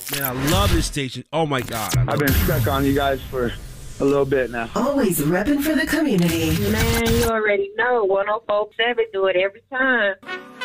Man, I love this station. Oh, my God. I've been stuck on you guys for a little bit now. Always repping for the community. Man, you already know. 104.7 do it every time.